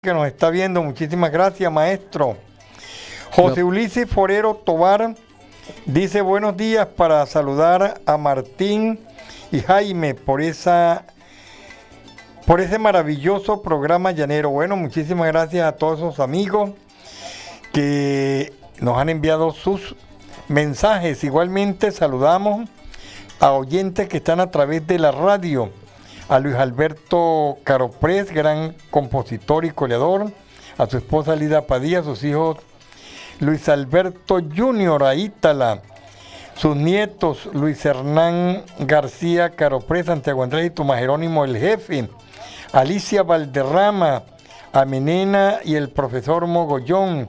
que nos está viendo. Muchísimas gracias, maestro. José Ulises Forero Tobar dice buenos días para saludar a Martín y Jaime por ese maravilloso programa llanero. Bueno, muchísimas gracias a todos esos amigos que nos han enviado sus mensajes. Igualmente saludamos a oyentes que están a través de la radio. A Luis Alberto Caroprés, gran compositor y coleador, a su esposa Lida Padilla, a sus hijos Luis Alberto Junior, a Ítala, sus nietos Luis Hernán García Caroprés, Santiago Andrés y Tomás Jerónimo el Jefe, Alicia Valderrama, a Menena y el profesor Mogollón,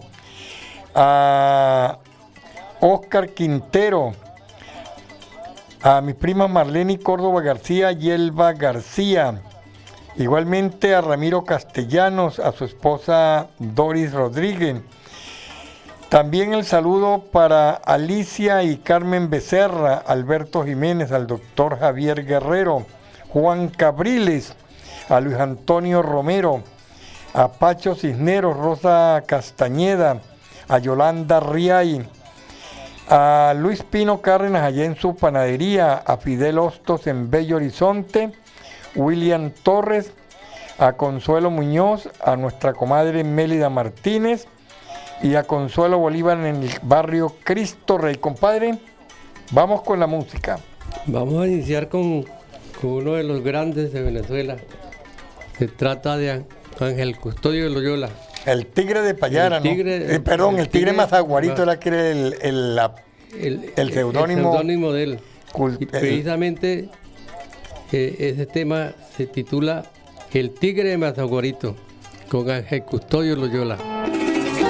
a Oscar Quintero, a mis primas Marlene Córdoba García y Elba García, igualmente a Ramiro Castellanos, a su esposa Doris Rodríguez. También el saludo para Alicia y Carmen Becerra, Alberto Jiménez, al doctor Javier Guerrero, Juan Cabriles, a Luis Antonio Romero, a Pacho Cisneros, Rosa Castañeda, a Yolanda Riay, a Luis Pino Cárdenas allá en su panadería, a Fidel Hostos en Bello Horizonte, William Torres, a Consuelo Muñoz, a nuestra comadre Mélida Martínez y a Consuelo Bolívar en el barrio Cristo Rey. Compadre, vamos con la música. Vamos a iniciar con uno de los grandes de Venezuela. Se trata de Ángel Custodio de Loyola. El tigre de Payara, ¿no? El tigre Mazaguarito era que era el seudónimo de él. Y precisamente ese tema se titula El tigre de Mazaguarito, con Ángel Custodio Loyola.